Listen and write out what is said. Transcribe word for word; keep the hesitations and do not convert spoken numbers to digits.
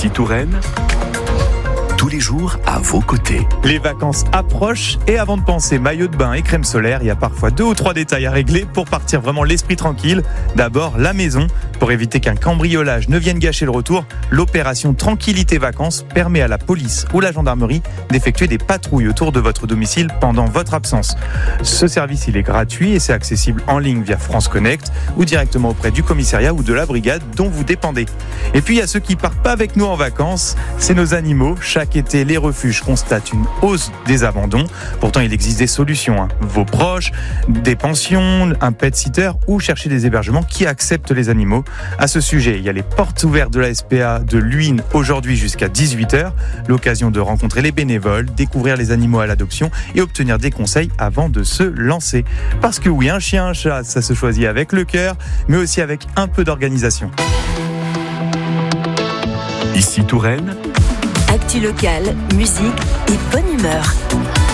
Ici Touraine, tous les jours à vos côtés. Les vacances approchent et avant de penser maillot de bain et crème solaire, il y a parfois deux ou trois détails à régler pour partir vraiment l'esprit tranquille. D'abord, la maison. Pour éviter qu'un cambriolage ne vienne gâcher le retour, l'opération Tranquillité Vacances permet à la police ou la gendarmerie d'effectuer des patrouilles autour de votre domicile pendant votre absence. Ce service, il est gratuit et c'est accessible en ligne via France Connect ou directement auprès du commissariat ou de la brigade dont vous dépendez. Et puis, il y a ceux qui partent pas avec nous en vacances, c'est nos animaux. Chaque été, les refuges constatent une hausse des abandons. Pourtant, il existe des solutions. Hein. Vos proches, des pensions, un pet sitter ou chercher des hébergements qui acceptent les animaux. À ce sujet, il y a les portes ouvertes de la S P A de Luynes aujourd'hui jusqu'à dix-huit heures. L'occasion de rencontrer les bénévoles, découvrir les animaux à l'adoption et obtenir des conseils avant de se lancer. Parce que oui, un chien, un chat, ça se choisit avec le cœur, mais aussi avec un peu d'organisation. Ici Touraine, actu locale, musique et bonne humeur.